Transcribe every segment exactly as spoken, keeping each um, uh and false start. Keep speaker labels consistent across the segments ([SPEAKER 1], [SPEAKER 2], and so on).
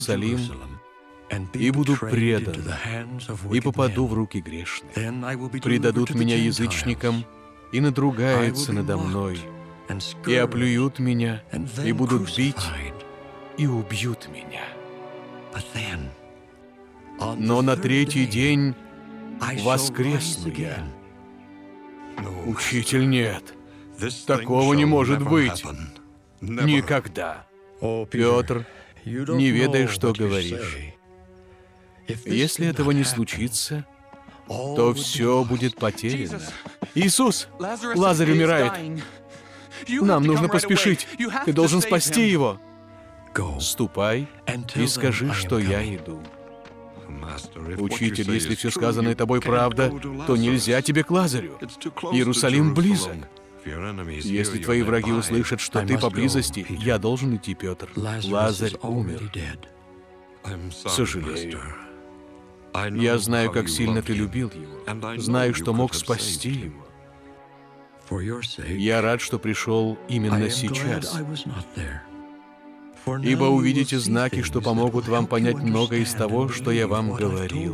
[SPEAKER 1] Иерусалим и буду предан, и попаду в руки грешных. Предадут меня язычникам, и надругаются надо мной, и оплюют меня, и будут бить, и убьют меня. Но на третий день воскресну я. Учитель, нет, такого не может быть. Никогда. Петр, не ведай, что говоришь. Если этого не случится, то все будет потеряно. Иисус, Лазарь умирает. Нам нужно поспешить. Ты должен спасти его. Ступай и скажи, что я иду. Учитель, если все сказанное тобой правда, то нельзя тебе к Лазарю. Иерусалим близок. Если твои враги услышат, что ты поблизости, я должен идти, Петр. Лазарь умер. Сожалею. Я знаю, как сильно ты любил его. Знаю, что мог спасти его. Я рад, что пришел именно сейчас. Ибо увидите знаки, что помогут вам понять многое из того, что я вам говорил.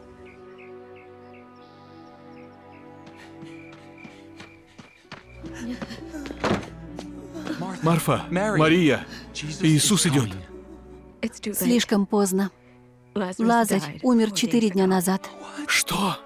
[SPEAKER 1] Марфа, Мария, Иисус идет.
[SPEAKER 2] Слишком поздно. Лазарь умер четыре дня назад.
[SPEAKER 1] Что?